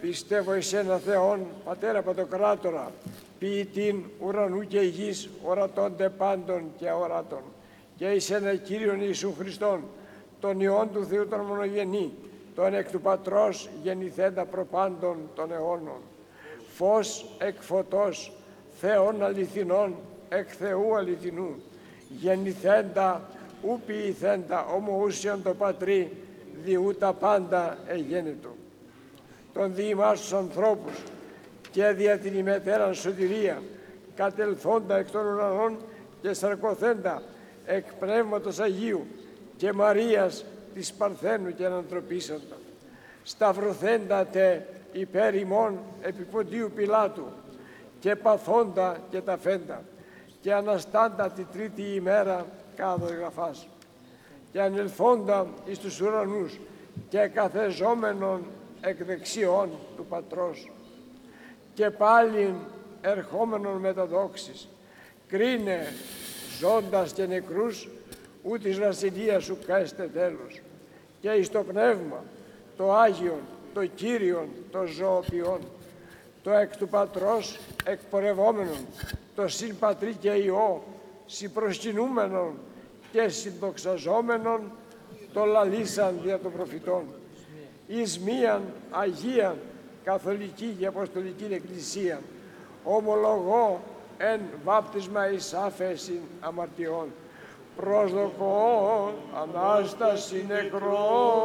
Πιστεύω εις ένα Θεόν, Πατέρα Παντοκράτορα, ποιητήν ουρανού και γης, ορατώνται πάντων και αοράτων, και εις ένα Κύριον Ιησού Χριστόν, τον Υιόν του Θεού τον μονογενή, τον εκ του Πατρός γεννηθέντα προπάντων των αιώνων. Φως εκ φωτός, Θεόν αληθινών, εκ Θεού αληθινού, γεννηθέντα, ου ποιηθέντα, ομοούσιον το Πατρί, διού τα πάντα εγένετο. Τον δι' ημάς τους ανθρώπους και δια την ημετέραν σωτηρία, κατελθόντα εκ των ουρανών και σαρκωθέντα εκ Πνεύματος Αγίου και Μαρίας της Παρθένου και ανθρωπίσαντα. Σταυρωθέντα τε υπέρ ημών επί Ποντίου Πιλάτου και παθόντα και ταφέντα και αναστάντα τη τρίτη ημέρα κάθε γραφάς και ανελθόντα εις τους ουρανούς και καθεζόμενον εκ δεξιών του Πατρός και πάλιν ερχόμενον με τα δόξης, κρίνε ζώντας και νεκρούς, ού της βασιλείας σου καίστε τέλος, και εις το Πνεύμα, το Άγιον, το Κύριον, το ζωοποιόν, το εκ του Πατρός εκπορευόμενον, το συν Πατρί και Υιό, συμπροσκυνούμενον και συνδοξαζόμενον, το λαλήσαν δια των προφητών, εις μίαν Αγίαν Καθολική και Αποστολική Εκκλησία, ομολογώ εν βάπτισμα εις άφεσιν αμαρτιών, προσδοκώ Ανάσταση νεκρών.